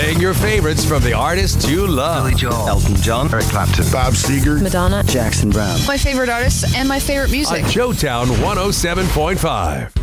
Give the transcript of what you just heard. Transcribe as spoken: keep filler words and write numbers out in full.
playing your favorites from the artists you love. Billy Joel, Elton John, Eric Clapton, Bob Seger, Madonna, Jackson Brown. My favorite artists and my favorite music. On Joetown one oh seven point five.